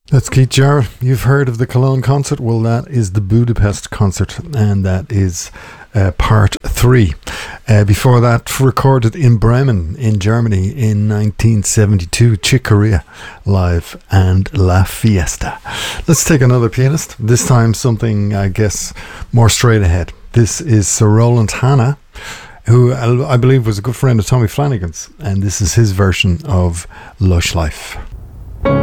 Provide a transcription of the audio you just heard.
That's Keith Jarrett. You've heard of the Cologne concert. Well, that is the Budapest concert, and that is part 3. Before that, recorded in Bremen in Germany in 1972, Chick Corea live and La Fiesta. Let's take another pianist, this time something, I guess, more straight ahead. This is Sir Roland Hanna, who I believe was a good friend of Tommy Flanagan's, and this is his version of Lush Life.